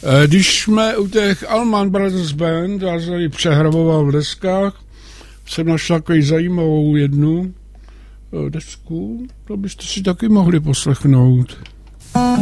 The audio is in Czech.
Když jsme u těch Allman Brothers Band, já jsem tady přehraboval v deskách, jsem našel takový zajímavou jednu desku, to byste si taky mohli poslechnout.